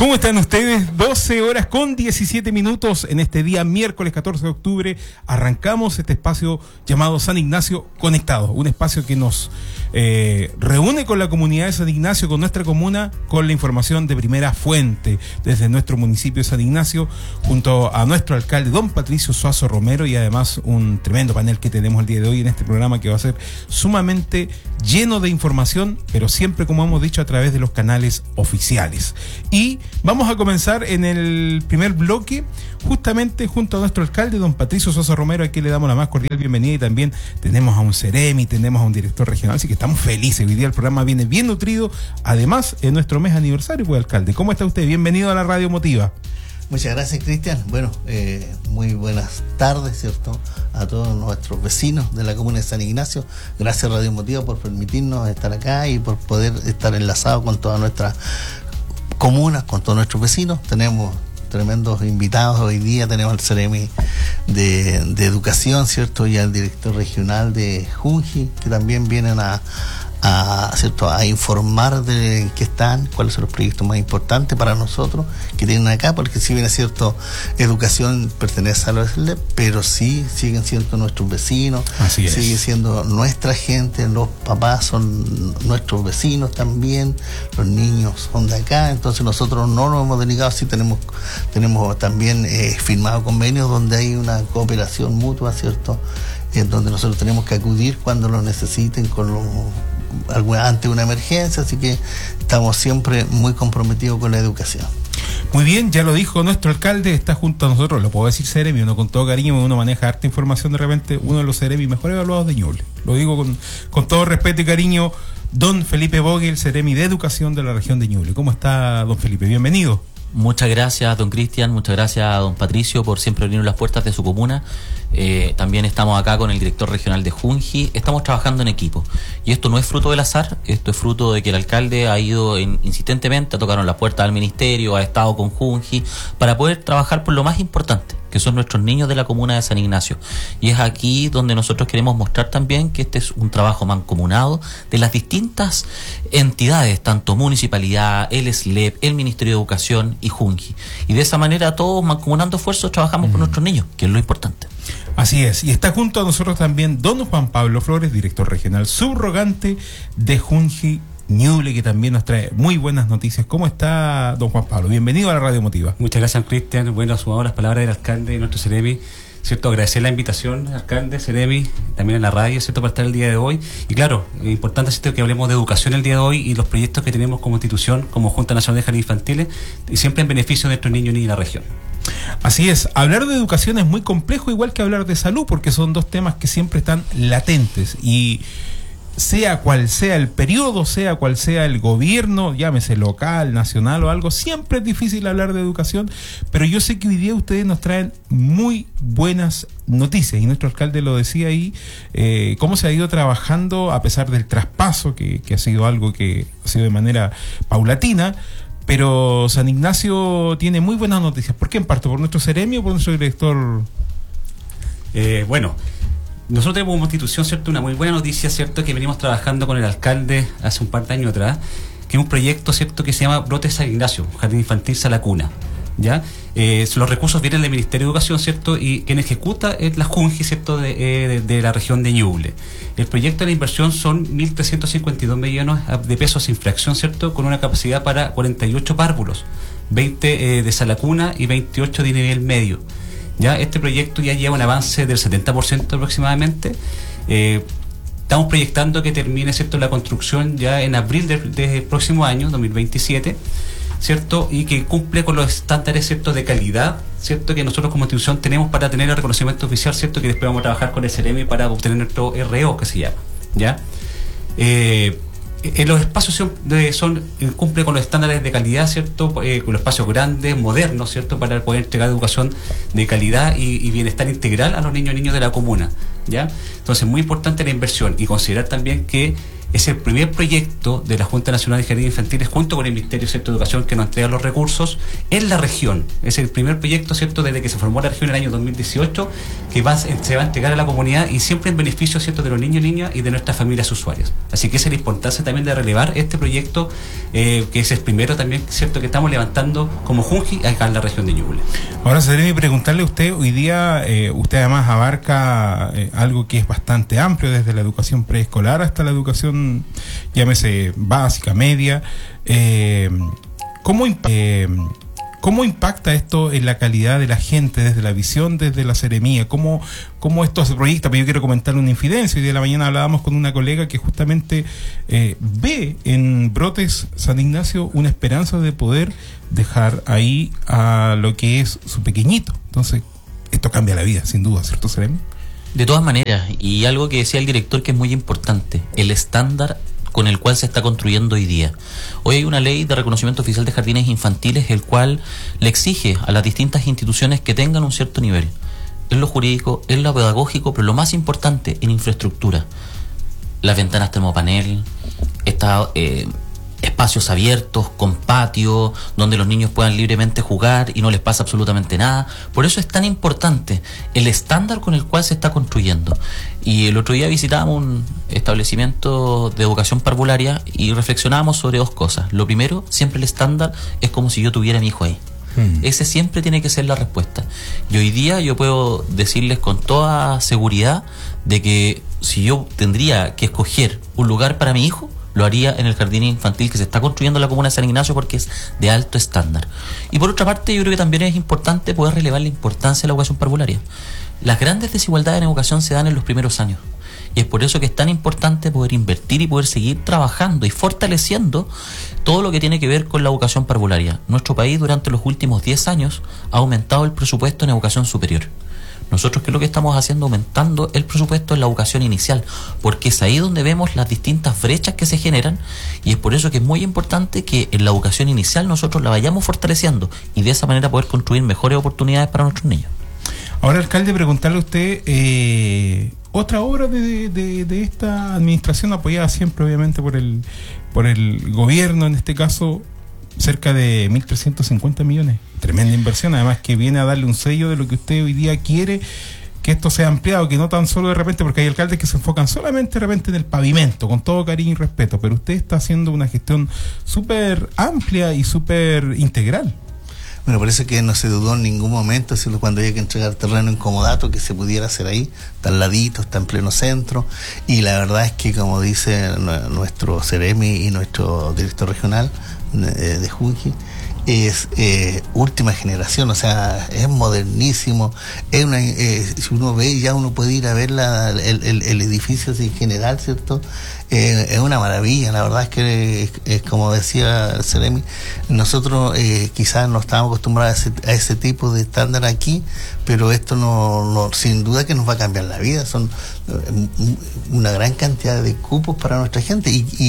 ¿Cómo están ustedes? 12 horas con 17 minutos en este día miércoles 14 de octubre. Arrancamos este espacio llamado San Ignacio Conectado, un espacio que nos reúne con la comunidad de San Ignacio, con nuestra comuna, con la información de primera fuente desde nuestro municipio de San Ignacio, junto a nuestro alcalde, don Patricio Suazo Romero, y además un tremendo panel que tenemos el día de hoy en este programa que va a ser sumamente lleno de información, pero siempre, como hemos dicho, a través de los canales oficiales. Y vamos a comenzar en el primer bloque, justamente junto a nuestro alcalde, don Patricio Suazo Romero, a quien le damos la más cordial bienvenida, y también tenemos a un Ceremi, tenemos a un director regional, así que estamos felices. Hoy día el programa viene bien nutrido, además en nuestro mes aniversario, pues, alcalde. ¿Cómo está usted? Bienvenido a la Radio Motiva. Muchas gracias, Cristian. Bueno, muy buenas tardes, ¿cierto?, a todos nuestros vecinos de la comuna de San Ignacio. Gracias, Radio Motiva, por permitirnos estar acá y por poder estar enlazados con todas nuestras comunas, con todos nuestros vecinos. Tenemos tremendos invitados hoy día. Tenemos al Ceremi de Educación, ¿cierto?, y al director regional de Junji, que también vienen ¿cierto?, a informar de en qué están, cuáles son los proyectos más importantes para nosotros que tienen acá, porque si bien es cierto, educación pertenece a los SLEP, pero sí siguen siendo nuestros vecinos, sigue siendo nuestra gente, los papás son nuestros vecinos también, los niños son de acá, entonces nosotros no nos hemos denegado, sí tenemos también firmado convenios donde hay una cooperación mutua, ¿cierto?, en donde nosotros tenemos que acudir cuando lo necesiten ante una emergencia, así que estamos siempre muy comprometidos con la educación. Muy bien, ya lo dijo nuestro alcalde, está junto a nosotros, lo puedo decir Ceremi, uno con todo cariño, uno maneja harta información, de repente uno de los Ceremi mejor evaluados de Ñuble. Lo digo con todo respeto y cariño, don Felipe Vogel, Ceremi de Educación de la región de Ñuble. ¿Cómo está, don Felipe? Bienvenido. Muchas gracias, don Cristian, muchas gracias a don Patricio por siempre abrirnos las puertas de su comuna. También estamos acá con el director regional de Junji. Estamos trabajando en equipo. Y esto no es fruto del azar, esto es fruto de que el alcalde ha ido insistentemente, tocaron las puertas al ministerio, ha estado con Junji, para poder trabajar por lo más importante, que son nuestros niños de la comuna de San Ignacio. Y es aquí donde nosotros queremos mostrar también que este es un trabajo mancomunado de las distintas entidades, tanto municipalidad, el SLEP, el Ministerio de Educación y Junji. Y de esa manera, todos mancomunando esfuerzos, trabajamos por nuestros niños, que es lo importante. Así es, y está junto a nosotros también don Juan Pablo Flores, director regional subrogante de Junji Ñuble, que también nos trae muy buenas noticias. ¿Cómo está, don Juan Pablo? Bienvenido a la Radio Motiva. Muchas gracias, Cristian. Bueno, sumado las palabras del alcalde y nuestro Ceremi, ¿cierto? Agradecer la invitación, alcalde, Ceremi, también en la radio, ¿cierto?, para estar el día de hoy. Y claro, es importante, ¿cierto?, que hablemos de educación el día de hoy y los proyectos que tenemos como institución, como Junta Nacional de Jardines Infantiles, y siempre en beneficio de nuestros niños y de la región. Así es, hablar de educación es muy complejo, igual que hablar de salud, porque son dos temas que siempre están latentes, y sea cual sea el periodo, sea cual sea el gobierno, llámese local, nacional o algo, siempre es difícil hablar de educación, pero yo sé que hoy día ustedes nos traen muy buenas noticias, y nuestro alcalde lo decía ahí, cómo se ha ido trabajando a pesar del traspaso, que ha sido algo que ha sido de manera paulatina. Pero San Ignacio tiene muy buenas noticias. ¿Por qué en parte? ¿Por nuestro Ceremi o por nuestro director? Bueno, nosotros tenemos como institución, ¿cierto?, una muy buena noticia, ¿cierto?, que venimos trabajando con el alcalde hace un par de años atrás, que es un proyecto, ¿cierto?, que se llama Brote San Ignacio, Jardín Infantil Sala Cuna, ¿ya? Los recursos vienen del Ministerio de Educación, ¿cierto?, y quien ejecuta es la Junji, ¿cierto?, de la región de Ñuble. El proyecto de la inversión son 1.352 millones de pesos sin fracción, ¿cierto?, con una capacidad para 48 párvulos, 20 de sala cuna y 28 de nivel medio. Ya este proyecto ya lleva un avance del 70% aproximadamente. Estamos proyectando que termine, ¿cierto?, la construcción ya en abril del próximo año, 2027, ¿cierto?, y que cumple con los estándares, ¿cierto?, de calidad, ¿cierto?, que nosotros como institución tenemos para tener el reconocimiento oficial, ¿cierto?, que después vamos a trabajar con el Ceremi para obtener nuestro RO, que se llama, ¿ya? Los espacios cumple con los estándares de calidad, ¿cierto?, con los espacios grandes, modernos, ¿cierto?, para poder entregar educación de calidad y bienestar integral a los niños y niñas de la comuna, ¿ya? Entonces, muy importante la inversión, y considerar también que Es el primer proyecto de la Junta Nacional de Jardines Infantiles junto con el Ministerio de Educación que nos entrega los recursos en la región. Es el primer proyecto, ¿cierto?, desde que se formó la región en el año 2018, que se va a entregar a la comunidad y siempre en beneficio, ¿cierto?, de los niños y niñas y de nuestras familias usuarias. Así que esa es la importancia también de relevar este proyecto, que es el primero también, ¿cierto?, que estamos levantando como Junji acá en la región de Ñuble. Ahora, Seremi, preguntarle a usted, hoy día usted además abarca algo que es bastante amplio, desde la educación preescolar hasta la educación, llámese básica, media. ¿Cómo impacta esto en la calidad de la gente, desde la visión, desde la seremía? ¿Cómo esto se proyecta? Pero yo quiero comentar una infidencia. Hoy de la mañana hablábamos con una colega que justamente ve en Brotes San Ignacio una esperanza de poder dejar ahí a lo que es su pequeñito. Entonces, esto cambia la vida, sin duda, ¿cierto, Seremi? De todas maneras, y algo que decía el director que es muy importante, el estándar con el cual se está construyendo hoy día. Hoy hay una ley de reconocimiento oficial de jardines infantiles, el cual le exige a las distintas instituciones que tengan un cierto nivel, en lo jurídico, en lo pedagógico, pero lo más importante, en infraestructura. Las ventanas termopanel, espacios abiertos, con patio, donde los niños puedan libremente jugar y no les pasa absolutamente nada. Por eso es tan importante el estándar con el cual se está construyendo. Y el otro día visitábamos un establecimiento de educación parvularia y reflexionábamos sobre dos cosas. Lo primero, siempre el estándar es como si yo tuviera a mi hijo ahí. Ese siempre tiene que ser la respuesta. Y hoy día yo puedo decirles con toda seguridad de que si yo tendría que escoger un lugar para mi hijo, lo haría en el jardín infantil que se está construyendo en la comuna de San Ignacio, porque es de alto estándar. Y por otra parte, yo creo que también es importante poder relevar la importancia de la educación parvularia. Las grandes desigualdades en educación se dan en los primeros años. Y es por eso que es tan importante poder invertir y poder seguir trabajando y fortaleciendo todo lo que tiene que ver con la educación parvularia. Nuestro país durante los últimos 10 años ha aumentado el presupuesto en educación superior. Nosotros, ¿qué es lo que estamos haciendo? Aumentando el presupuesto en la educación inicial, porque es ahí donde vemos las distintas brechas que se generan, y es por eso que es muy importante que en la educación inicial nosotros la vayamos fortaleciendo y de esa manera poder construir mejores oportunidades para nuestros niños. Ahora, alcalde, preguntarle a usted, otra obra de esta administración apoyada siempre obviamente por el gobierno, en este caso cerca de 1.350 millones. Tremenda inversión, además que viene a darle un sello de lo que usted hoy día quiere, que esto sea ampliado, que no tan solo de repente, porque hay alcaldes que se enfocan solamente de repente en el pavimento, con todo cariño y respeto, pero usted está haciendo una gestión súper amplia y súper integral. Bueno, parece que no se dudó en ningún momento, sino cuando había que entregar terreno en Comodato, que se pudiera hacer ahí, está al ladito, está en pleno centro, y la verdad es que, como dice nuestro Seremi y nuestro director regional de Junji, es última generación, o sea, es modernísimo, es una, si uno ve, ya uno puede ir a ver el edificio así en general, ¿cierto? Es una maravilla, la verdad es que es como decía el Seremi, nosotros quizás no estábamos acostumbrados a ese tipo de estándar aquí, pero esto no sin duda que nos va a cambiar la vida. Son una gran cantidad de cupos para nuestra gente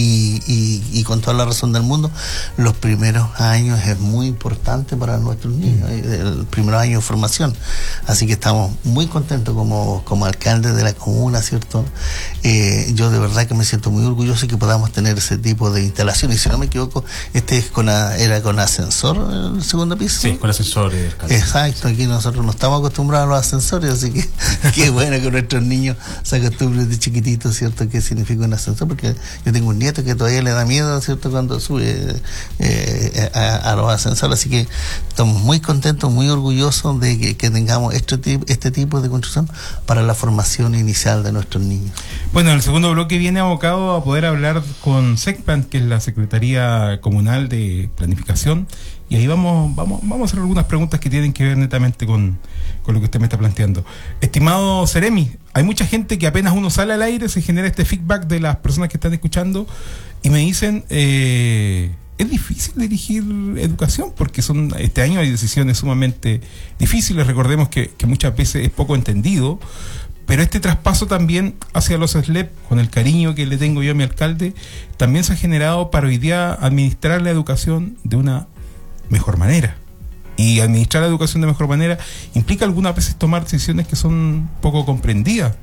y con toda la razón del mundo, los primeros años es muy importante para nuestros niños, el primer año de formación, así que estamos muy contentos como alcalde de la comuna, ¿cierto? Yo de verdad que me siento muy orgulloso de que podamos tener ese tipo de instalación, y si no me equivoco, era con ascensor el segundo piso. Sí, con ascensor. Exacto, aquí nosotros no estamos acostumbrados a los ascensores, así que qué bueno que nuestros niños se acostumbren de chiquititos, ¿cierto? ¿Qué significa un ascensor? Porque yo tengo un nieto que todavía le da miedo, ¿cierto? Cuando sube a los ascensores, así que estamos muy contentos, muy orgullosos de que tengamos este tipo de construcción para la formación inicial de nuestros niños. Bueno, el segundo bloque viene abocado a poder hablar con SECPLAN, que es la Secretaría Comunal de Planificación, y ahí vamos a hacer algunas preguntas que tienen que ver netamente con lo que usted me está planteando. Estimado Seremi, hay mucha gente que apenas uno sale al aire se genera este feedback de las personas que están escuchando y me dicen, es difícil dirigir educación porque este año hay decisiones sumamente difíciles. Recordemos que muchas veces es poco entendido, pero este traspaso también hacia los SLEP, con el cariño que le tengo yo a mi alcalde, también se ha generado para hoy día administrar la educación de una mejor manera. Y administrar la educación de mejor manera implica algunas veces tomar decisiones que son poco comprendidas.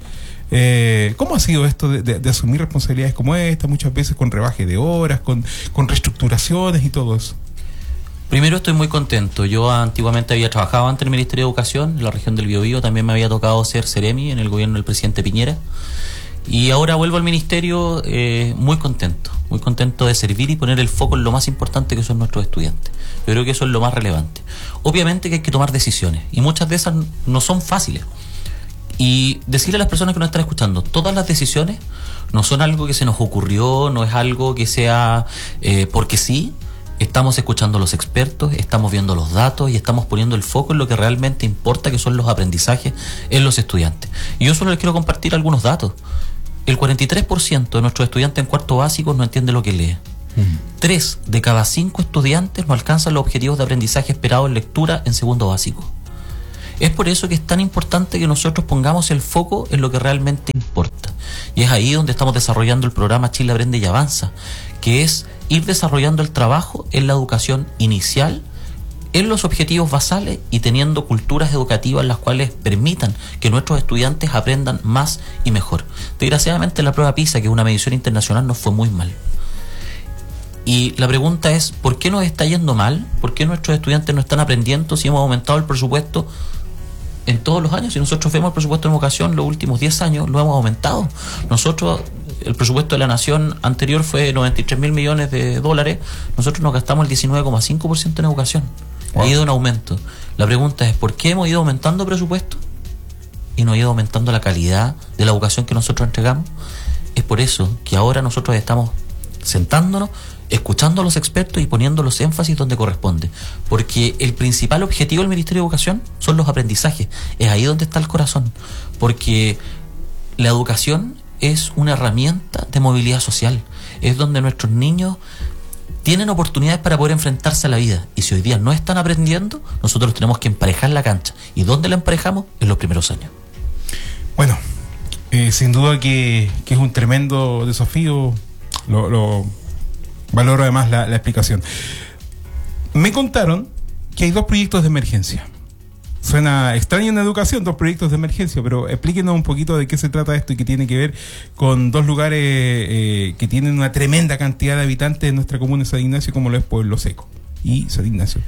¿Cómo ha sido esto de asumir responsabilidades como esta, muchas veces con rebaje de horas, con reestructuraciones y todo eso? Primero, estoy muy contento. Yo antiguamente había trabajado ante el Ministerio de Educación, en la región del Biobío. También me había tocado ser Seremi en el gobierno del presidente Piñera. Y ahora vuelvo al Ministerio muy contento de servir y poner el foco en lo más importante, que son nuestros estudiantes. Yo creo que eso es lo más relevante. Obviamente que hay que tomar decisiones, y muchas de esas no son fáciles. Y decirle a las personas que nos están escuchando, todas las decisiones no son algo que se nos ocurrió, no es algo que sea porque sí. Estamos escuchando a los expertos, estamos viendo los datos y estamos poniendo el foco en lo que realmente importa, que son los aprendizajes en los estudiantes. Y yo solo les quiero compartir algunos datos. El 43% de nuestros estudiantes en cuarto básico no entiende lo que lee. 3 de cada 5 estudiantes no alcanzan los objetivos de aprendizaje esperados en lectura en segundo básico. Es por eso que es tan importante que nosotros pongamos el foco en lo que realmente importa. Y es ahí donde estamos desarrollando el programa Chile Aprende y Avanza, que es ir desarrollando el trabajo en la educación inicial, en los objetivos basales y teniendo culturas educativas las cuales permitan que nuestros estudiantes aprendan más y mejor. Desgraciadamente la prueba PISA, que es una medición internacional, nos fue muy mal. Y la pregunta es, ¿por qué nos está yendo mal? ¿Por qué nuestros estudiantes no están aprendiendo si hemos aumentado el presupuesto en todos los años? Si nosotros vemos el presupuesto en educación, los últimos 10 años lo hemos aumentado. Nosotros, el presupuesto de la nación anterior fue 93.000 millones de dólares. Nosotros nos gastamos el 19,5% en educación. Wow. Ha ido en aumento. La pregunta es, ¿por qué hemos ido aumentando presupuesto y no ha ido aumentando la calidad de la educación que nosotros entregamos? Es por eso que ahora nosotros estamos sentándonos, escuchando a los expertos y poniendo los énfasis donde corresponde. Porque el principal objetivo del Ministerio de Educación son los aprendizajes. Es ahí donde está el corazón. Porque la educación es una herramienta de movilidad social. Es donde nuestros niños tienen oportunidades para poder enfrentarse a la vida. Y si hoy día no están aprendiendo, nosotros tenemos que emparejar la cancha. ¿Y dónde la emparejamos? En los primeros años. Bueno, sin duda que es un tremendo desafío. Lo valoro además la explicación. Me contaron que hay 2 proyectos de emergencia. Suena extraño en educación, 2 proyectos de emergencia, pero explíquenos un poquito de qué se trata esto y qué tiene que ver con 2 lugares que tienen una tremenda cantidad de habitantes en nuestra comuna de San Ignacio, como lo es Pueblo Seco y San Ignacio.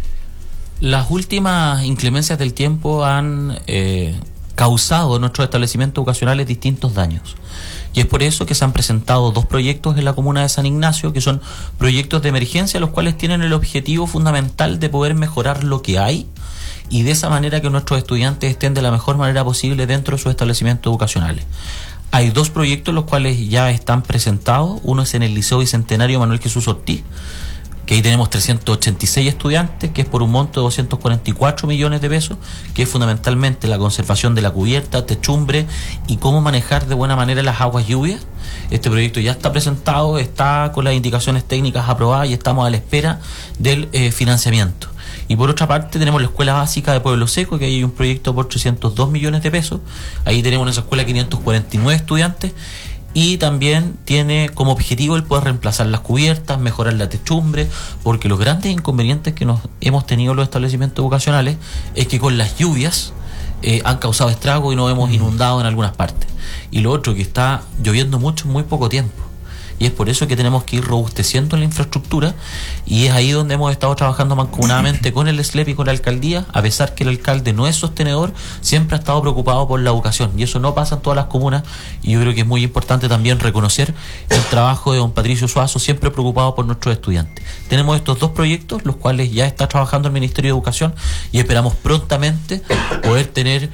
Las últimas inclemencias del tiempo han causado en nuestros establecimientos educacionales distintos daños. Y es por eso que se han presentado 2 proyectos en la comuna de San Ignacio, que son proyectos de emergencia, los cuales tienen el objetivo fundamental de poder mejorar lo que hay, y de esa manera que nuestros estudiantes estén de la mejor manera posible dentro de sus establecimientos educacionales. Hay 2 proyectos los cuales ya están presentados. Uno es en el Liceo Bicentenario Manuel Jesús Ortiz, que ahí tenemos 386 estudiantes, que es por un monto de 244 millones de pesos, que es fundamentalmente la conservación de la cubierta, techumbre y cómo manejar de buena manera las aguas lluvias. Este proyecto ya está presentado, está con las indicaciones técnicas aprobadas y estamos a la espera del financiamiento. Y por otra parte tenemos la escuela básica de Pueblo Seco, que ahí hay un proyecto por 302 millones de pesos. Ahí tenemos en esa escuela 549 estudiantes. Y también tiene como objetivo el poder reemplazar las cubiertas, mejorar la techumbre, porque los grandes inconvenientes que hemos tenido en los establecimientos educacionales es que con las lluvias han causado estragos y nos hemos inundado en algunas partes. Y lo otro, que está lloviendo mucho en muy poco tiempo. Y es por eso que tenemos que ir robusteciendo la infraestructura, y es ahí donde hemos estado trabajando mancomunadamente con el SLEP y con la alcaldía, a pesar que el alcalde no es sostenedor, siempre ha estado preocupado por la educación, y eso no pasa en todas las comunas, y yo creo que es muy importante también reconocer el trabajo de don Patricio Suazo, siempre preocupado por nuestros estudiantes. Tenemos estos 2 proyectos, los cuales ya está trabajando el Ministerio de Educación, y esperamos prontamente poder tener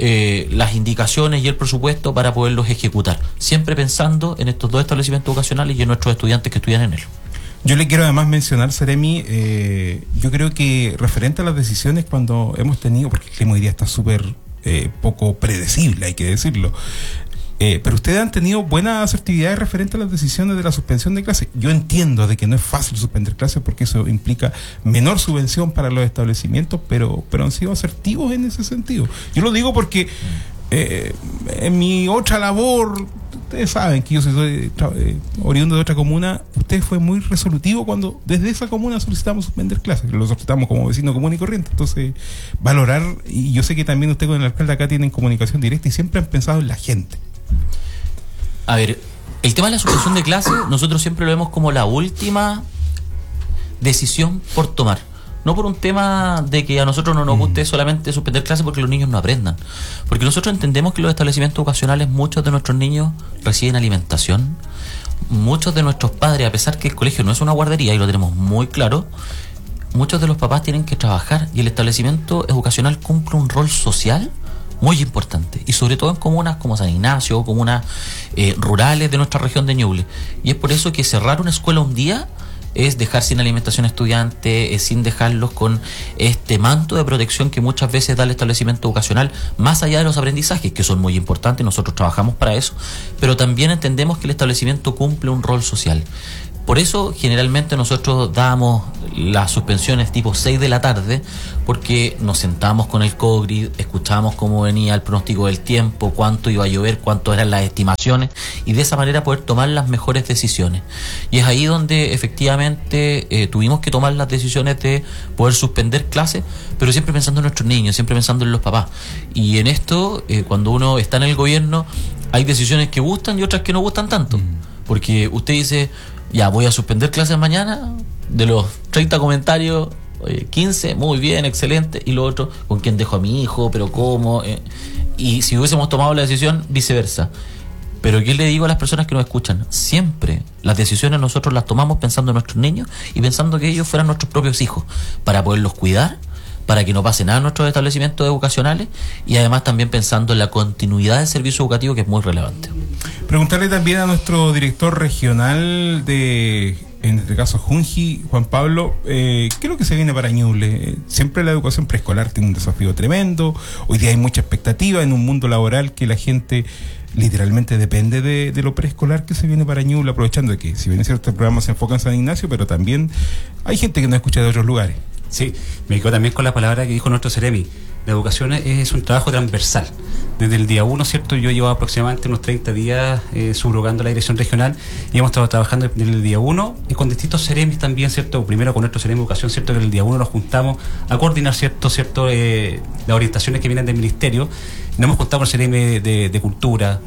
las indicaciones y el presupuesto para poderlos ejecutar, siempre pensando en estos 2 establecimientos educacionales y en nuestros estudiantes que estudian en él. Yo le quiero además mencionar, Seremi, yo creo que referente a las decisiones cuando hemos tenido, porque el clima hoy día está súper poco predecible, hay que decirlo, pero ustedes han tenido buena asertividad referente a las decisiones de la suspensión de clases. Yo entiendo de que no es fácil suspender clases porque eso implica menor subvención para los establecimientos, pero han sido asertivos en ese sentido. Yo lo digo porque en mi otra labor, ustedes saben que yo soy oriundo de otra comuna, usted fue muy resolutivo cuando desde esa comuna solicitamos suspender clases, lo solicitamos como vecino común y corriente. Entonces, valorar, y yo sé que también usted con el alcalde acá tienen comunicación directa y siempre han pensado en la gente. A ver, el tema de la suspensión de clases, nosotros siempre lo vemos como la última decisión por tomar. No por un tema de que a nosotros no nos guste solamente suspender clases porque los niños no aprendan. Porque nosotros entendemos que los establecimientos educacionales, muchos de nuestros niños reciben alimentación. Muchos de nuestros padres, a pesar que el colegio no es una guardería, y lo tenemos muy claro, muchos de los papás tienen que trabajar y el establecimiento educacional cumple un rol social muy importante. Y sobre todo en comunas como San Ignacio, comunas rurales de nuestra región de Ñuble. Y es por eso que cerrar una escuela un día es dejar sin alimentación a estudiantes, es sin dejarlos con este manto de protección que muchas veces da el establecimiento educacional, más allá de los aprendizajes, que son muy importantes, nosotros trabajamos para eso, pero también entendemos que el establecimiento cumple un rol social. Por eso generalmente nosotros damos las suspensiones tipo 6 de la tarde, porque nos sentamos con el COGRI, escuchamos cómo venía el pronóstico del tiempo, cuánto iba a llover, cuánto eran las estimaciones, y de esa manera poder tomar las mejores decisiones. Y es ahí donde efectivamente tuvimos que tomar las decisiones de poder suspender clases, pero siempre pensando en nuestros niños, siempre pensando en los papás. Y en esto, cuando uno está en el gobierno, hay decisiones que gustan y otras que no gustan tanto. Porque usted dice, ya, voy a suspender clases mañana, de los 30 comentarios, 15, muy bien, excelente, y lo otro, ¿con quién dejo a mi hijo? ¿Pero cómo? Y si hubiésemos tomado la decisión, viceversa. Pero ¿qué le digo a las personas que nos escuchan? Siempre las decisiones nosotros las tomamos pensando en nuestros niños y pensando que ellos fueran nuestros propios hijos, para poderlos cuidar, para que no pase nada en nuestros establecimientos educacionales, y además también pensando en la continuidad del servicio educativo, que es muy relevante. Preguntarle también a nuestro director regional de, en este caso Junji, Juan Pablo, ¿qué es lo que se viene para Ñuble? Siempre la educación preescolar tiene un desafío tremendo, hoy día hay mucha expectativa en un mundo laboral que la gente literalmente depende de lo preescolar que se viene para Ñuble, aprovechando de que si bien es cierto el programa se enfoca en San Ignacio, pero también hay gente que nos escucha de otros lugares. Sí, me quedo también con la palabra que dijo nuestro Ceremi. La educación es un trabajo transversal. Desde el día 1, ¿cierto? Yo llevo aproximadamente unos 30 días subrogando la dirección regional y hemos estado trabajando desde el día 1 y con distintos Ceremis también, ¿cierto? Primero con nuestro Ceremi de Educación, ¿cierto? Que el día 1 nos juntamos a coordinar, ¿cierto? Las orientaciones que vienen del Ministerio. Nos hemos juntado con el Ceremi de Cultura,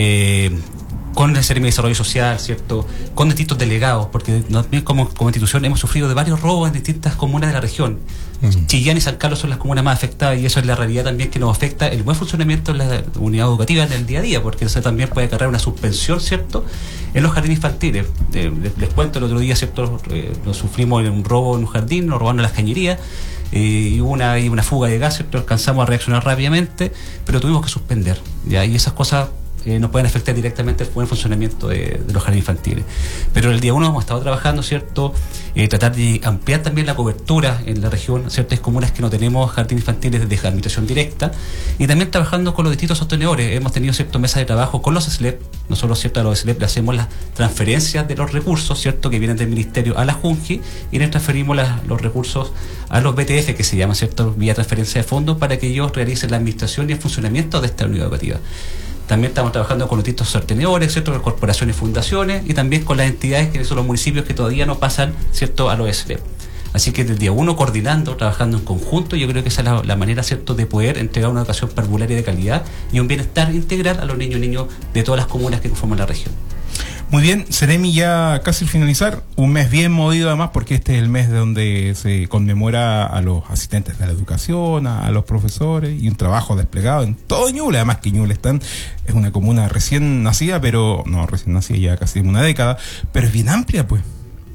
con el Ceremi de Desarrollo Social, ¿cierto? Con distintos delegados, porque también como institución hemos sufrido de varios robos en distintas comunas de la región. Chillán y San Carlos son las comunas más afectadas y eso es la realidad también que nos afecta el buen funcionamiento de la unidad educativa en el día a día, porque eso también puede acarrear una suspensión, ¿cierto?, en los jardines infantiles. Les cuento, el otro día, ¿cierto?, nos sufrimos un robo en un jardín, nos robaron las cañerías, y hubo una fuga de gas, ¿cierto? Alcanzamos a reaccionar rápidamente, pero tuvimos que suspender, ¿ya? Y esas cosas nos pueden afectar directamente el buen funcionamiento de los jardines infantiles. Pero el día 1 hemos estado trabajando, ¿cierto?, tratar de ampliar también la cobertura en la región, ciertas comunas que no tenemos jardines infantiles de administración directa, y también trabajando con los distintos sostenedores. Hemos tenido, ¿cierto?, mesas de trabajo con los SLEP. Nosotros, ¿cierto?, a los SLEP le hacemos las transferencias de los recursos, ¿cierto?, que vienen del Ministerio a la Junji, y les transferimos los recursos a los BTF, que se llama, ¿cierto?, vía transferencia de fondos, para que ellos realicen la administración y el funcionamiento de esta unidad educativa. También estamos trabajando con los distintos sostenedores, ¿cierto?, con corporaciones y fundaciones, y también con las entidades que son los municipios que todavía no pasan, ¿cierto?, a los SLEP. Así que desde el día 1 coordinando, trabajando en conjunto, yo creo que esa es la manera, ¿cierto?, de poder entregar una educación parvularia de calidad y un bienestar integral a los niños y niñas de todas las comunas que conforman la región. Muy bien, Ceremi, ya casi al finalizar, un mes bien movido además, porque este es el mes donde se conmemora a los asistentes de la educación, a los profesores, y un trabajo desplegado en todo Ñuble. Además que Ñuble es una comuna recién nacida, pero no recién nacida, ya casi una década, pero es bien amplia, pues.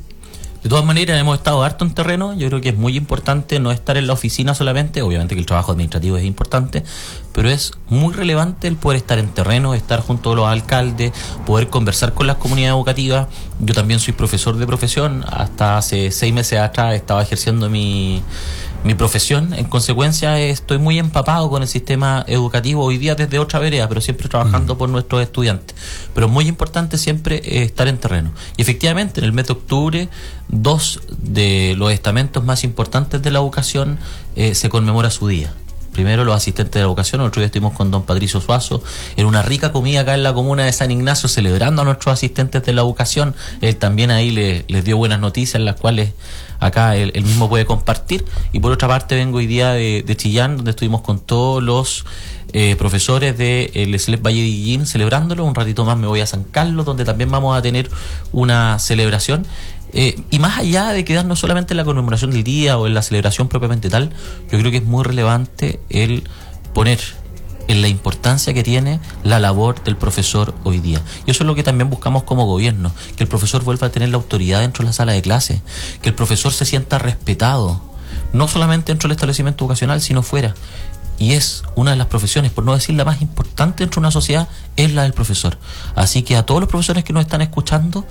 De todas maneras, hemos estado harto en terreno. Yo creo que es muy importante no estar en la oficina solamente. Obviamente que el trabajo administrativo es importante, pero es muy relevante el poder estar en terreno, estar junto a los alcaldes, poder conversar con las comunidades educativas. Yo también soy profesor de profesión. Hasta hace 6 meses atrás estaba ejerciendo mi profesión. En consecuencia, estoy muy empapado con el sistema educativo hoy día desde otra vereda, pero siempre trabajando por nuestros estudiantes. Pero es muy importante siempre estar en terreno. Y efectivamente, en el mes de octubre, 2 de los estamentos más importantes de la educación se conmemora su día. Primero los asistentes de la educación. Nosotros estuvimos con don Patricio Suazo en una rica comida acá en la comuna de San Ignacio celebrando a nuestros asistentes de la educación. Él también ahí les dio buenas noticias, las cuales acá él mismo puede compartir. Y por otra parte vengo hoy día de Chillán, donde estuvimos con todos los profesores del SLEP Valle de Illín celebrándolo. Un ratito más me voy a San Carlos, donde también vamos a tener una celebración. Y más allá de quedarnos solamente en la conmemoración del día o en la celebración propiamente tal, yo creo que es muy relevante el poner en la importancia que tiene la labor del profesor hoy día. Y eso es lo que también buscamos como gobierno, que el profesor vuelva a tener la autoridad dentro de la sala de clase, que el profesor se sienta respetado, no solamente dentro del establecimiento educacional, sino fuera. Y es una de las profesiones, por no decir la más importante dentro de una sociedad, es la del profesor. Así que a todos los profesores que nos están escuchando,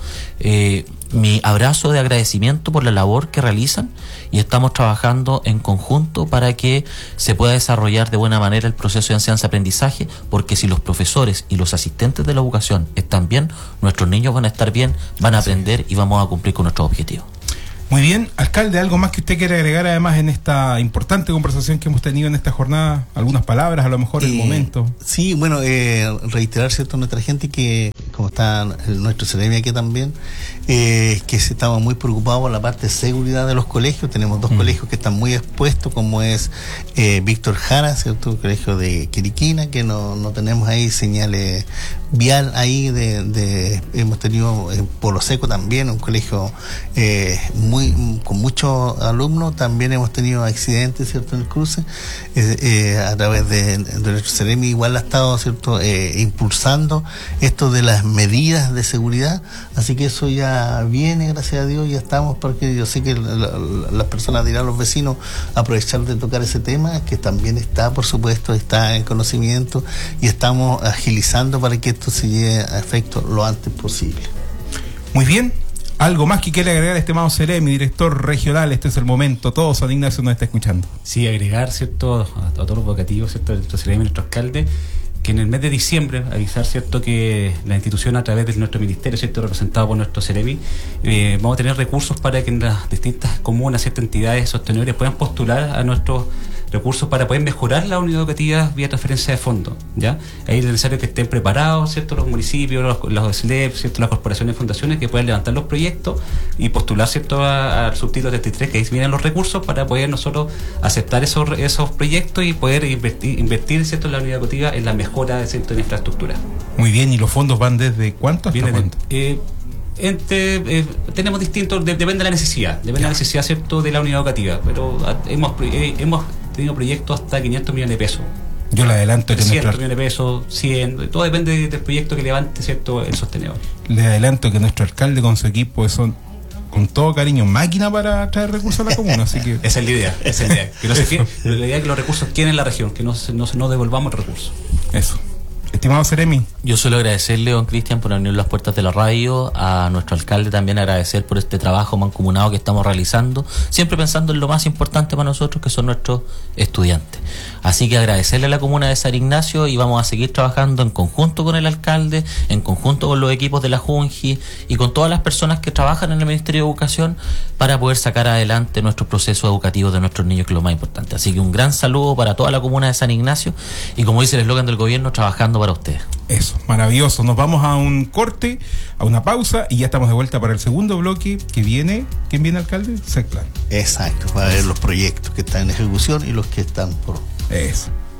mi abrazo de agradecimiento por la labor que realizan, y estamos trabajando en conjunto para que se pueda desarrollar de buena manera el proceso de enseñanza-aprendizaje, porque si los profesores y los asistentes de la educación están bien, nuestros niños van a estar bien, van a aprender y vamos a cumplir con nuestros objetivos. Muy bien, alcalde, ¿algo más que usted quiere agregar además en esta importante conversación que hemos tenido en esta jornada? ¿Algunas palabras, a lo mejor el momento? Sí, bueno, reiterar, ¿cierto?, a nuestra gente que, como está nuestro Ceremi aquí también, que estamos muy preocupados por la parte de seguridad de los colegios. Tenemos dos colegios que están muy expuestos, como es Víctor Jara, ¿cierto?, el colegio de Quiriquina, que no tenemos ahí señales vial ahí hemos tenido Polo Seco también, un colegio con muchos alumnos. También hemos tenido accidentes, ¿cierto?, en el cruce, a través de nuestro Ceremi. Igual ha estado, ¿cierto?, impulsando esto de las medidas de seguridad, así que eso ya viene, gracias a Dios, ya estamos, porque yo sé que las personas dirán, los vecinos, aprovechar de tocar ese tema, que también está, por supuesto, está en conocimiento, y estamos agilizando para que esto se lleve a efecto lo antes posible. Muy bien. ¿Algo más que quiere agregar, estimado Ceremi, director regional? Este es el momento, todo San Ignacio nos está escuchando. Sí, agregar, ¿cierto?, a todos los vocativos, ¿cierto?, nuestro Ceremi, nuestro alcalde, que en el mes de diciembre avisar, ¿cierto?, que la institución, a través de nuestro ministerio, ¿cierto?, representado por nuestro Ceremi, vamos a tener recursos para que en las distintas comunas, ciertas entidades sostenibles puedan postular a nuestros recursos para poder mejorar la unidad educativa vía transferencia de fondos, ¿ya? Ahí es necesario que estén preparados, ¿cierto?, los municipios, los SLEP, ¿cierto?, las corporaciones y fundaciones, que puedan levantar los proyectos y postular, ¿cierto?, al subtítulo 33, que ahí vienen los recursos para poder nosotros aceptar esos proyectos y poder invertir, ¿cierto?, en la unidad educativa, en la mejora, ¿cierto?, de infraestructura. Muy bien, ¿y los fondos van desde cuánto hasta cuánto? Tenemos distintos, depende de la necesidad, de la necesidad, ¿cierto?, de la unidad educativa, pero hemos tenido proyectos hasta 500 millones de pesos. Yo le adelanto que 100 millones de pesos, 100, todo depende del proyecto que levante, ¿cierto?, el sostenedor. Le adelanto que nuestro alcalde con su equipo son, con todo cariño, máquina para traer recursos a la comuna, así que... Esa es la idea, que no la idea es que los recursos queden en la región, que no devolvamos recursos. Eso. Estimado Ceremi. Yo suelo agradecerle, don Cristian, por abrir las puertas de la radio, a nuestro alcalde también agradecer por este trabajo mancomunado que estamos realizando, siempre pensando en lo más importante para nosotros, que son nuestros estudiantes. Así que agradecerle a la comuna de San Ignacio, y vamos a seguir trabajando en conjunto con el alcalde, en conjunto con los equipos de la Junji y con todas las personas que trabajan en el Ministerio de Educación, para poder sacar adelante nuestros procesos educativos de nuestros niños, que es lo más importante. Así que un gran saludo para toda la comuna de San Ignacio, y como dice el eslogan del gobierno, trabajando para ustedes. Eso, maravilloso. Nos vamos a un corte, a una pausa, y ya estamos de vuelta para el segundo bloque que viene. ¿Quién viene, alcalde? Secplan. Exacto, para ver los proyectos que están en ejecución y los que están por... Eso.